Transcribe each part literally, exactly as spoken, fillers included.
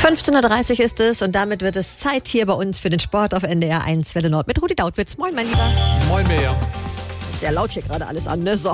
fünfzehn Uhr dreißig ist es und damit wird es Zeit hier bei uns für den Sport auf N D R eins Welle Nord mit Rudi Dautwitz. Moin, mein Lieber. Moin, Miriam. Sehr laut hier gerade alles an, ne? So.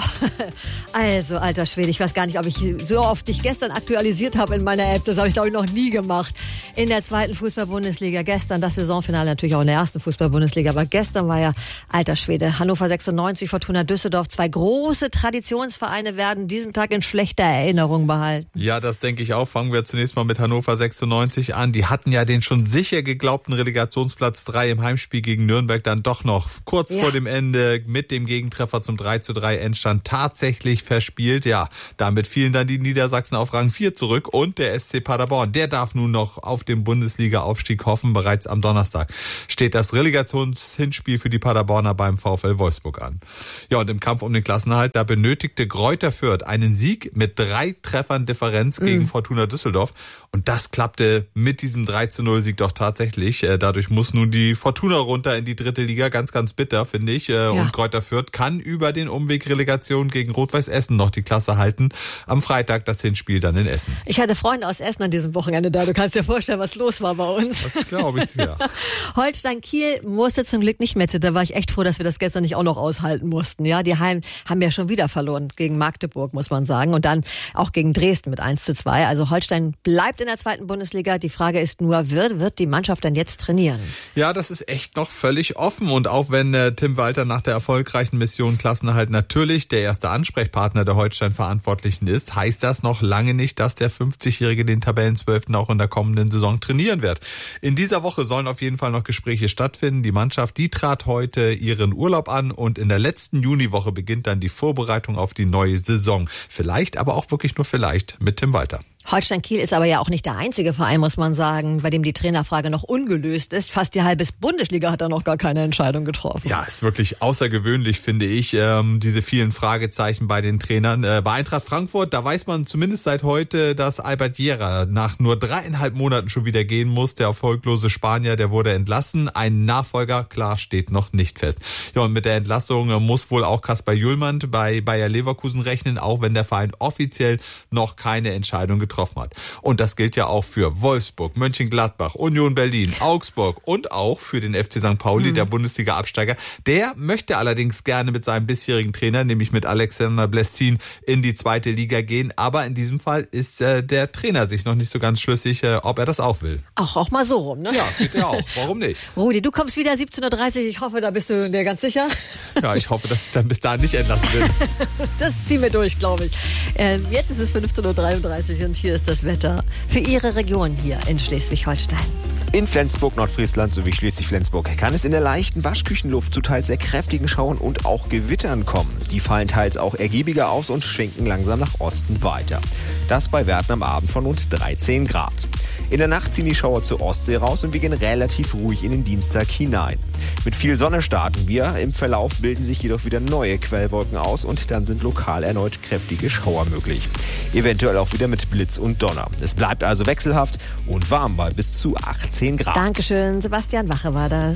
Also, alter Schwede, ich weiß gar nicht, ob ich so oft dich gestern aktualisiert habe in meiner App. Das habe ich, glaube ich, noch nie gemacht. In der zweiten Fußball-Bundesliga. Gestern das Saisonfinale natürlich auch in der ersten Fußball-Bundesliga. Aber gestern war ja, alter Schwede, Hannover sechsundneunzig, Fortuna Düsseldorf. Zwei große Traditionsvereine werden diesen Tag in schlechter Erinnerung behalten. Ja, das denke ich auch. Fangen wir zunächst mal mit Hannover sechsundneunzig an. Die hatten ja den schon sicher geglaubten Relegationsplatz drei im Heimspiel gegen Nürnberg dann doch noch kurz ja. vor dem Ende mit dem Gegentreffer zum drei zu drei Endstand tatsächlich verspielt. Ja, damit fielen dann die Niedersachsen auf Rang vier zurück und der S C Paderborn, der darf nun noch auf den Bundesliga-Aufstieg hoffen. Bereits am Donnerstag steht das Relegationshinspiel für die Paderborner beim VfL Wolfsburg an. Ja, und im Kampf um den Klassenerhalt, da benötigte Greuther Fürth einen Sieg mit drei Treffern Differenz mhm. gegen Fortuna Düsseldorf. Und das klappte mit diesem drei zu null Sieg doch tatsächlich. Dadurch muss nun die Fortuna runter in die dritte Liga. Ganz, ganz bitter, finde ich. Ja. Und Greuther Fürth kann über den Umweg Relegation gegen Rot-Weiß Essen noch die Klasse halten. Am Freitag das Hinspiel dann in Essen. Ich hatte Freunde aus Essen an diesem Wochenende da. Du kannst dir vorstellen, was los war bei uns. Das glaube ich, ja. Holstein Kiel musste zum Glück nicht mehr. Da war ich echt froh, dass wir das gestern nicht auch noch aushalten mussten. Ja, die Heim haben ja schon wieder verloren gegen Magdeburg, muss man sagen. Und dann auch gegen Dresden mit eins zu zwei. Also Holstein bleibt in der zweiten Bundesliga. Die Frage ist nur, wird, wird die Mannschaft denn jetzt trainieren? Ja, das ist echt noch völlig offen. Und auch wenn äh, Tim Walter nach der erfolgreichen Mission Klassenerhalt natürlich der erste Ansprechpartner der Holstein-Verantwortlichen ist, heißt das noch lange nicht, dass der fünfzigjährige den Tabellenzwölften auch in der kommenden Saison trainieren wird. In dieser Woche sollen auf jeden Fall noch Gespräche stattfinden. Die Mannschaft, die trat heute ihren Urlaub an und in der letzten Juniwoche beginnt dann die Vorbereitung auf die neue Saison. Vielleicht, aber auch wirklich nur vielleicht mit Tim Walter. Holstein Kiel ist aber ja auch nicht der einzige Verein, muss man sagen, bei dem die Trainerfrage noch ungelöst ist. Fast die halbe Bundesliga hat da noch gar keine Entscheidung getroffen. Ja, ist wirklich außergewöhnlich, finde ich, ähm, diese vielen Fragezeichen bei den Trainern. Äh, bei Eintracht Frankfurt, da weiß man zumindest seit heute, dass Albert Jera nach nur dreieinhalb Monaten schon wieder gehen muss. Der erfolglose Spanier, der wurde entlassen. Ein Nachfolger, klar, steht noch nicht fest. Ja, und mit der Entlassung muss wohl auch Kaspar Jüllmann bei Bayer Leverkusen rechnen, auch wenn der Verein offiziell noch keine Entscheidung getroffen hat. Und das gilt ja auch für Wolfsburg, Mönchengladbach, Union Berlin, Augsburg und auch für den F C Sankt Pauli, mhm. der Bundesliga-Absteiger. Der möchte allerdings gerne mit seinem bisherigen Trainer, nämlich mit Alexander Blessin, in die zweite Liga gehen. Aber in diesem Fall ist äh, der Trainer sich noch nicht so ganz schlüssig, äh, ob er das auch will. Auch, auch mal so rum, ne? Ja, geht ja auch. Warum nicht? Rudi, du kommst wieder siebzehn Uhr dreißig. Ich hoffe, da bist du dir ganz sicher. Ja, ich hoffe, dass ich dann bis dahin nicht entlassen bin. Das ziehen wir durch, glaube ich. Ähm, jetzt ist es fünfzehn Uhr dreiunddreißig und hier ist das Wetter für Ihre Region hier in Schleswig-Holstein. In Flensburg, Nordfriesland sowie Schleswig-Flensburg kann es in der leichten Waschküchenluft zu teils sehr kräftigen Schauern und auch Gewittern kommen. Die fallen teils auch ergiebiger aus und schwenken langsam nach Osten weiter. Das bei Werten am Abend von rund dreizehn Grad. In der Nacht ziehen die Schauer zur Ostsee raus und wir gehen relativ ruhig in den Dienstag hinein. Mit viel Sonne starten wir, im Verlauf bilden sich jedoch wieder neue Quellwolken aus und dann sind lokal erneut kräftige Schauer möglich. Eventuell auch wieder mit Blitz und Donner. Es bleibt also wechselhaft und warm bei bis zu achtzehn Grad. Dankeschön, Sebastian Wache war das.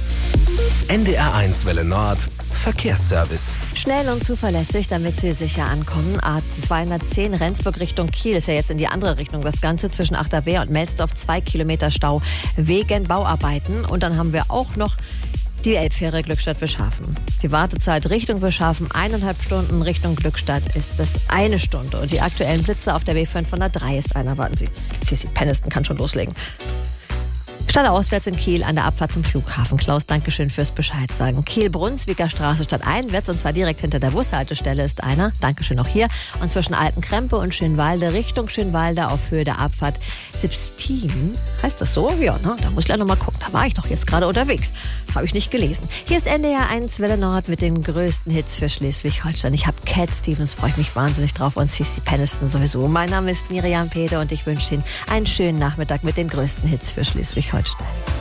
N D R eins Welle Nord, Verkehrsservice. Schnell und zuverlässig, damit Sie sicher ankommen. A zweihundertzehn Rendsburg Richtung Kiel ist ja jetzt in die andere Richtung. Das Ganze zwischen Achterwehr und Melsdorf, zwei Kilometer Stau wegen Bauarbeiten. Und dann haben wir auch noch die Elbfähre Glückstadt-Wischhafen. Die Wartezeit Richtung Wischhafen eineinhalb Stunden, Richtung Glückstadt ist es eine Stunde. Und die aktuellen Blitze auf der B fünfhundertdrei ist einer. Warten Sie, C C Penniston kann schon loslegen. Stadtauswärts in Kiel an der Abfahrt zum Flughafen. Klaus, Dankeschön fürs Bescheid sagen. Kiel-Brunswicker Straße stadteinwärts und zwar direkt hinter der Bushaltestelle ist einer. Dankeschön auch hier. Und zwischen Altenkrempe und Schönwalde Richtung Schönwalde auf Höhe der Abfahrt Sibstin. Heißt das so? Ja, ne? Da muss ich gleich noch mal gucken. Da war ich doch jetzt gerade unterwegs. Habe ich nicht gelesen. Hier ist N D R eins Welle Nord mit den größten Hits für Schleswig-Holstein. Ich habe Cat Stevens, freue ich mich wahnsinnig drauf und C C Penniston sowieso. Mein Name ist Miriam Pede und ich wünsche Ihnen einen schönen Nachmittag mit den größten Hits für Schleswig-Holstein.